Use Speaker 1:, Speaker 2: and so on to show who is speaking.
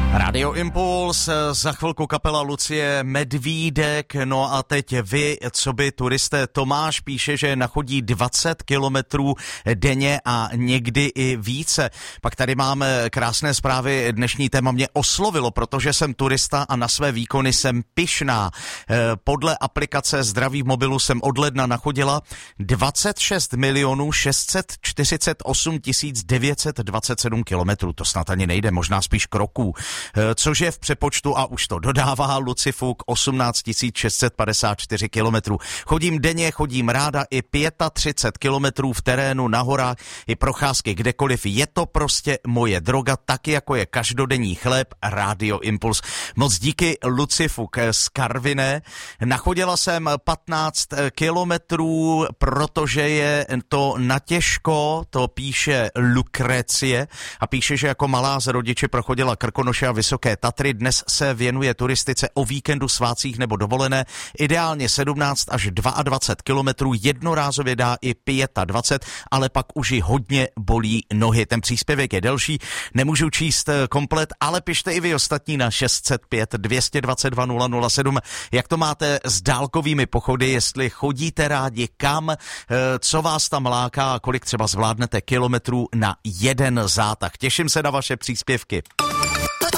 Speaker 1: Radio Impuls, za chvilku kapela Lucie Medvídek, no a teď vy, co by turisté. Tomáš píše, že nachodí 20 kilometrů denně a někdy i více. Pak tady máme krásné zprávy, dnešní téma mě oslovilo, protože jsem turista a na své výkony jsem pyšná. Podle aplikace Zdraví v mobilu jsem od ledna nachodila 26 648 927 kilometrů, to snad ani nejde, možná spíš kroků. Což je v přepočtu, a už to dodává Lucifuk, 18 654 kilometrů. Chodím denně, chodím ráda i 35 kilometrů v terénu, na horách, i procházky kdekoliv. Je to prostě moje droga, tak jako je každodenní chléb. Radio Impuls. Moc díky, Lucifuk z Karviné. Nachodila jsem 15 kilometrů, protože je to natěžko, to píše Lukrecie a píše, že jako malá z rodiče prochodila Krkonoše a Vysoké Tatry. Dnes se věnuje turistice o víkendu, svátcích nebo dovolené. Ideálně 17 až 22 kilometrů, jednorázově dá i 25, ale pak už ji hodně bolí nohy. Ten příspěvek je delší, nemůžu číst komplet, ale pište i vy ostatní na 605 222 007. Jak to máte s dálkovými pochody, jestli chodíte rádi, kam, co vás tam láká a kolik třeba zvládnete kilometrů na jeden zátah. Těším se na vaše příspěvky.